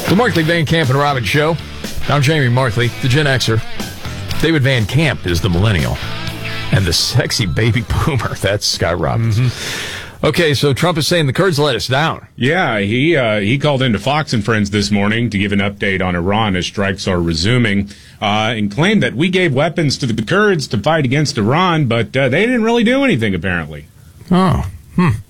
The Markley, Van Camp, and Robbins Show. I'm Jamie Markley, the Gen Xer. David Van Camp is the millennial. And the sexy baby boomer, that's Scott Robbins. Okay, so Trump is saying the Kurds let us down. Yeah, he called into Fox and Friends this morning to give an update on Iran as strikes are resuming, and claimed that we gave weapons to the Kurds to fight against Iran, but they didn't really do anything, apparently. Oh,